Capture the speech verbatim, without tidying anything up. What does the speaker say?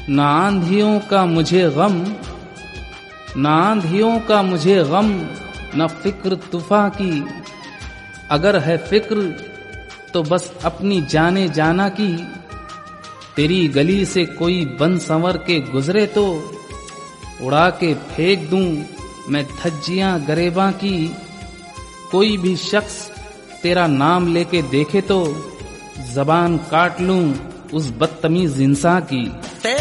ना आंधियों का मुझे गम, ना आंधियों का मुझे गम, न फिक्र तूफान की। अगर है फिक्र तो बस अपनी जाने जाना की। तेरी गली से कोई बन संवर के गुजरे तो उड़ा के फेंक दूं मैं धज्जियां गरेबां की। कोई भी शख्स तेरा नाम लेके देखे तो जबान काट लूं उस बदतमीज इंसान की।